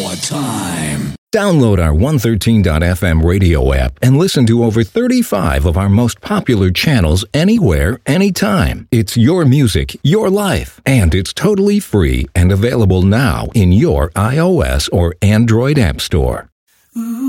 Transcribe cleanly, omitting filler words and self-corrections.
more time. Download our 113.fm radio app and listen to over 35 of our most popular channels anywhere, anytime. It's your music, your life, and it's totally free and available now in your iOS or Android app store. Ooh.